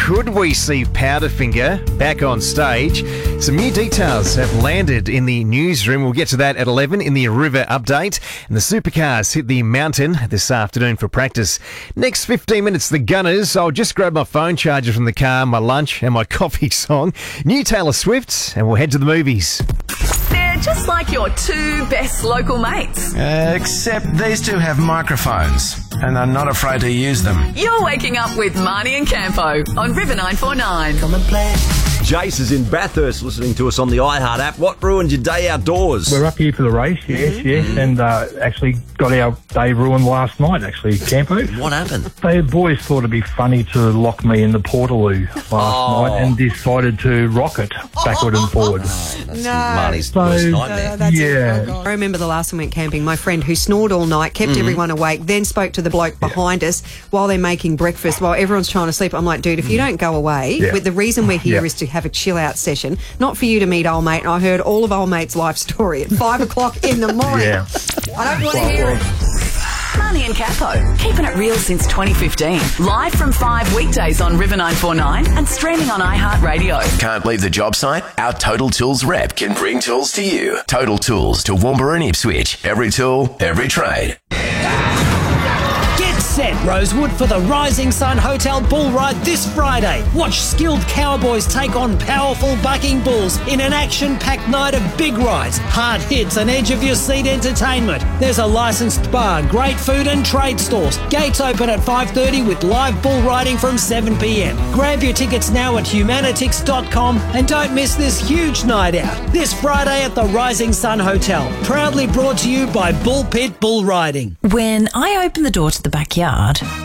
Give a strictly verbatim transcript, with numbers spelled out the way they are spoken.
Could we see Powderfinger back on stage? Some new details have landed in the newsroom. We'll get to that at eleven in the River Update. And the Supercars hit the mountain this afternoon for practice. Next fifteen minutes, the Gunners. I'll just grab my phone charger from the car, my lunch and my coffee song. New Taylor Swift, and we'll head to the movies. They're just like your two best local mates. Uh, except these two have microphones and are not afraid to use them. You're waking up with Marnie and Campo on River nine four nine. Come and play. Jace is in Bathurst listening to us on the iHeart app. What ruined your day outdoors? We're up here for the race, yes, mm-hmm. yes, and uh, actually got our day ruined last night, actually, Campo. What happened? The boys thought it'd be funny to lock me in the Portaloo last oh. night and decided to rock it backward and forward. Oh, that's no. Marnie's So, worst nightmare. Uh, that's yeah. Oh, I remember the last time we went camping, my friend who snored all night, kept mm-hmm. everyone awake, then spoke to the bloke behind yeah. us while they're making breakfast, while everyone's trying to sleep. I'm like, dude, if you don't go away, yeah. with the reason we're here yeah. is to have a chill-out session, not for you to meet old mate. And I heard all of old mate's life story at five o'clock in the morning. Yeah. I don't want to hear it. Marnie and Capo, keeping it real since twenty fifteen. Live from five weekdays on River nine four nine and streaming on iHeartRadio. Can't leave the job site? Our Total Tools rep can bring tools to you. Total Tools to Toowoomba and Ipswich. Every tool, every trade. Get set, Rosewood, for the Rising Sun Hotel Bull Ride this Friday. Watch skilled cowboys take on powerful bucking bulls in an action-packed night of big rides, hard hits and edge-of-your-seat entertainment. There's a licensed bar, great food and trade stores. Gates open at five thirty with live bull riding from seven p m. Grab your tickets now at humanitix dot com and don't miss this huge night out. This Friday at the Rising Sun Hotel. Proudly brought to you by Bull Pit Bull Riding. When I open the door to the backyard,